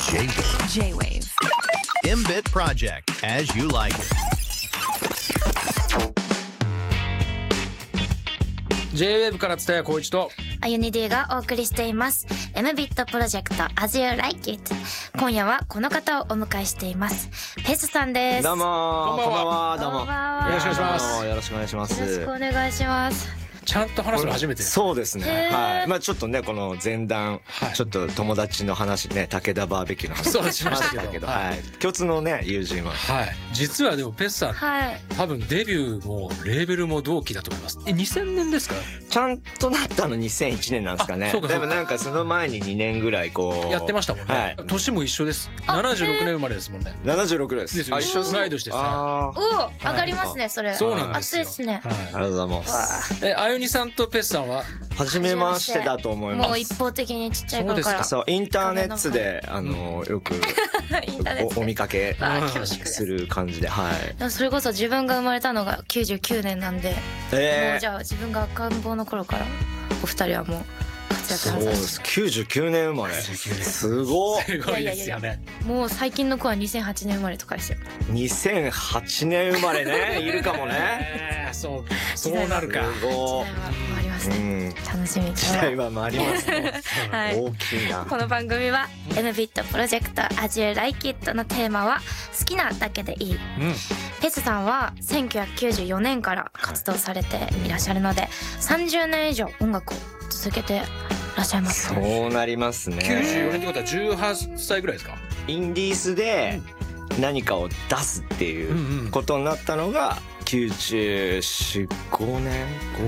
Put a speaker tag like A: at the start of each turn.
A: J-Wave
B: M-Bit Project as you like it.
C: J-Wave から蔦谷光一と
D: あゆに D がお送りしています M-Bit プロジェクト As You Like It。 今夜はこの方をお迎えしています。ペスさんです。
E: どうもこんばんは。どうも
D: こんばんは。
C: よろしくお願いします。
E: よろしくお願いします。
D: よろしくお願いします。
C: ちゃんと話すの初めて。
E: そうですね。
D: へー
E: はい。まあちょっとねこの前段、
C: はい
E: ちょっと友達の話ね、武田バーベキューの話
C: そうしましたけど
E: はい。共通のね友人は。
C: はい。実はでもペスさん、
D: はい。
C: 多分デビューもレーベルも同期だと思います。2000年ですか？
E: ちゃんとなったの2001年なんですかね。
C: あそうかそうか
E: でもなんかその前に2年ぐらいこう
C: やってましたもんね。
E: はい。
C: 年も一緒です。
D: あ
C: 76年生まれですもんね。
E: 76です。
C: ですよ
E: あ一緒です。
C: 同い年ですね。
E: あ
D: おお、上がりますねそれ。
C: そうなんですよ。
D: 熱いですね。
E: あ、ありがとうございま
D: わ
E: す。
C: あゆにさんとペスさんは
E: 初めましてだと思い
D: あ、
E: ます。
D: もう一方的にちっちゃい頃から。
E: そうインターネットでよく
D: インターネットで
E: お見かけ
D: あ恐縮です
E: する感じで、はい。
D: でもそれこそ自分が生まれたのが99年なんで、もうじゃあ自分が赤ん坊の頃からお二人はもう活躍
E: そうで
D: なさ
E: す。99年生まれ。すごい。
C: すごいですよね。
D: もう最近の子は2008年生まれとかですよ。
E: 2008年生まれね、いるかもね。
C: そうなるか。
E: すご
D: 時代は回ります
E: い。う
D: ね。
E: ん。
D: 楽しみ。
E: 時代は回りますね。
D: はい。
E: 大きいな。
D: この番組は M-Bit プロジェクト As You Like It のテーマは好きなだけでいい。
C: うん。
D: ペスさんは1994年から活動されていらっしゃるので、30年以上音楽を続けてらっしゃいます。
E: そうなりますね。
C: 94年ってことは18歳ぐらいですか？
E: インディースで何かを出すっていうことになったのが94、5年